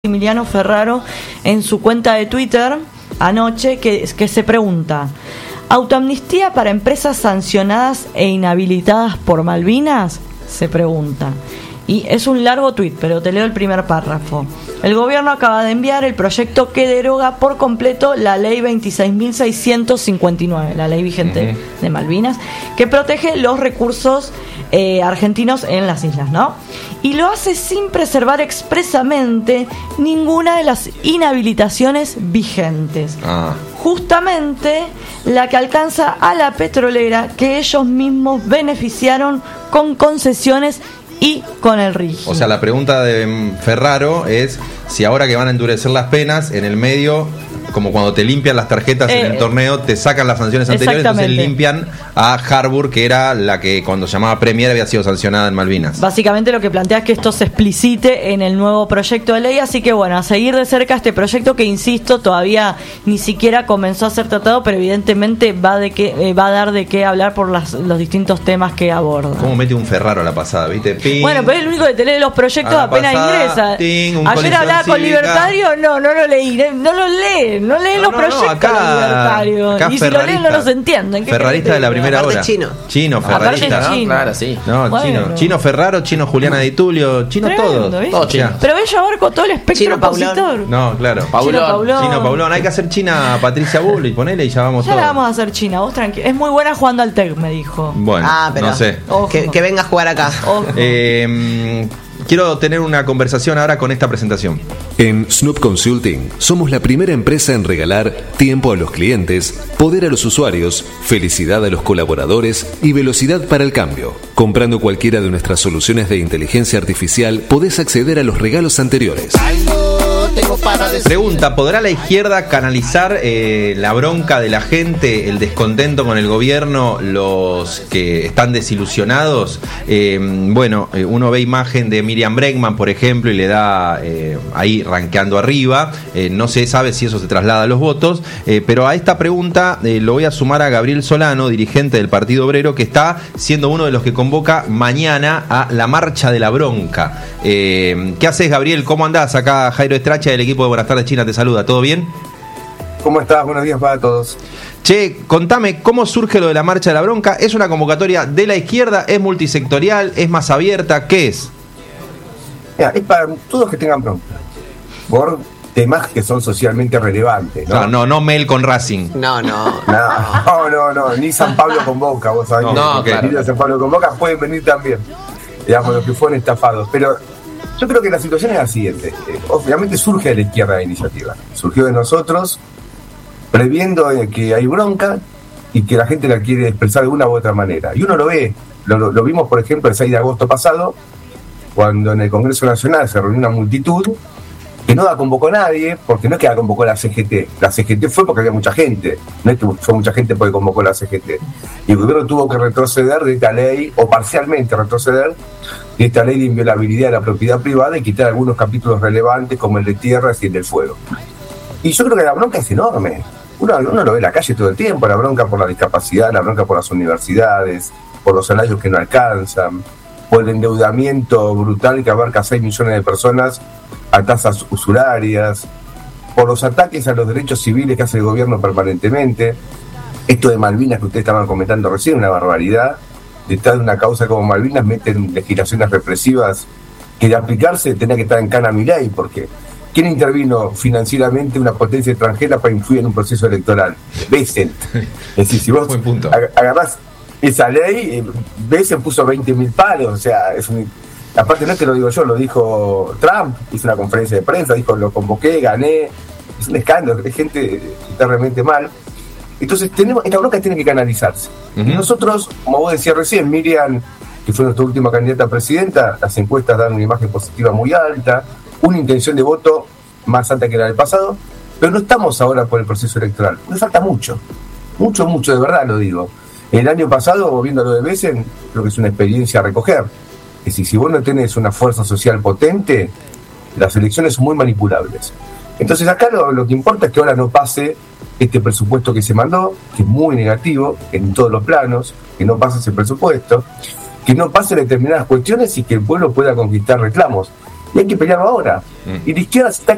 Emiliano Ferraro en su cuenta de Twitter anoche, que se pregunta: ¿autoamnistía para empresas sancionadas e inhabilitadas por Malvinas? Se pregunta. Y es un largo tuit, pero te leo el primer párrafo. El gobierno acaba de enviar el proyecto que deroga por completo la ley 26.659, la ley vigente de Malvinas, que protege los recursos argentinos en las islas, ¿no? Y lo hace sin preservar expresamente ninguna de las inhabilitaciones vigentes. Justamente la que alcanza a la petrolera que ellos mismos beneficiaron con concesiones y con el rígido. O sea, la pregunta de Ferraro es si ahora que van a endurecer las penas, en el medio, como cuando te limpian las tarjetas en el torneo, te sacan las sanciones anteriores, entonces limpian a Harbour, que era la que cuando se llamaba Premier había sido sancionada en Malvinas. Básicamente lo que plantea es que esto se explicite en el nuevo proyecto de ley, así que bueno, a seguir de cerca este proyecto que, insisto, todavía ni siquiera comenzó a ser tratado, pero evidentemente va a dar de qué hablar por los distintos temas que aborda. ¿Cómo mete un Ferraro a la pasada, viste? Ping, bueno, pero es el único que te lee los proyectos apenas ingresa. Ayer hablaba con Libertario, no lo leí, no lo lee. No leen los proyectos libertarios. Y si lo leen no los entienden. Ferrarista de la primera hora. Chino, ferrarista, ¿no? Claro, sí. No, bueno. Chino Ferraro, Chino Juliana Di Tulio, Chino todo. Chino. Pero ella abarcó todo el espectro opositor. No, claro. Chino Paulón. Hay que hacer China a Patricia Bullrich, ponele y ya vamos todo. Ya la vamos a hacer China, vos tranquilo. Es muy buena jugando al TEC, me dijo. Bueno, pero no sé. Que venga a jugar acá. Quiero tener una conversación ahora con esta presentación. En Snoop Consulting somos la primera empresa en regalar tiempo a los clientes, poder a los usuarios, felicidad a los colaboradores y velocidad para el cambio. Comprando cualquiera de nuestras soluciones de inteligencia artificial, podés acceder a los regalos anteriores. Pregunta: ¿podrá la izquierda canalizar la bronca de la gente, el descontento con el gobierno, los que están desilusionados? Uno ve imagen de Miriam Bregman, por ejemplo, y le da ahí rankeando arriba. No se sabe si eso se traslada a los votos, pero a esta pregunta lo voy a sumar a Gabriel Solano, dirigente del Partido Obrero, que está siendo uno de los que convoca mañana a la Marcha de la Bronca. ¿Qué haces, Gabriel? ¿Cómo andás? Acá Jairo Estracha del equipo de Buenas Tardes China te saluda. ¿Todo bien? ¿Cómo estás? Buenos días para todos. Che, contame, ¿cómo surge lo de la Marcha de la Bronca? ¿Es una convocatoria de la izquierda? ¿Es multisectorial? ¿Es más abierta? ¿Qué es? Mira, es para todos que tengan bronca, por temas que son socialmente relevantes, ¿no? No Mel con Racing. No, ni San Pablo con Boca, vos sabés. Ni San Pablo con Boca pueden venir también, digamos, los que fueron estafados. Pero yo creo que la situación es la siguiente. Obviamente surge de la izquierda la iniciativa, surgió de nosotros, previendo que hay bronca y que la gente la quiere expresar de una u otra manera. Y uno lo ve, lo vimos, por ejemplo, el 6 de agosto pasado, cuando en el Congreso Nacional se reunió una multitud que no la convocó nadie, porque no es que la convocó la CGT. La CGT fue porque había mucha gente, no es que fue mucha gente porque convocó la CGT. Y el gobierno tuvo que retroceder de esta ley, o parcialmente retroceder de esta ley de inviolabilidad de la propiedad privada y quitar algunos capítulos relevantes como el de tierras y el del fuego. Y yo creo que la bronca es enorme. Uno lo ve en la calle todo el tiempo, la bronca por la discapacidad, la bronca por las universidades, por los salarios que no alcanzan, por el endeudamiento brutal que abarca 6 millones de personas a tasas usurarias, por los ataques a los derechos civiles que hace el gobierno permanentemente. Esto de Malvinas que ustedes estaban comentando recién, una barbaridad. Detrás de una causa como Malvinas meten legislaciones represivas que de aplicarse tenía que estar en cana Milei, porque ¿quién intervino financieramente una potencia extranjera para influir en un proceso electoral? Bessel. Es decir, si vos agarrás esa ley, Bessel puso 20.000 palos, o sea, aparte no es que lo digo yo, lo dijo Trump, hizo una conferencia de prensa, dijo lo convoqué, gané, es un escándalo, es gente que está realmente mal. Entonces esta bronca tiene que canalizarse. Y nosotros, como vos decías recién, Miriam, que fue nuestra última candidata a presidenta, las encuestas dan una imagen positiva muy alta, una intención de voto más alta que la del pasado, pero no estamos ahora por el proceso electoral, nos falta mucho, de verdad lo digo. El año pasado, viendo lo de Bessel, creo que es una experiencia a recoger. Es decir, si vos no tenés una fuerza social potente, las elecciones son muy manipulables. Entonces acá lo que importa es que ahora no pase este presupuesto que se mandó, que es muy negativo en todos los planos, que no pase ese presupuesto, que no pase determinadas cuestiones y que el pueblo pueda conquistar reclamos. Y hay que pelearlo ahora. Y la izquierda se está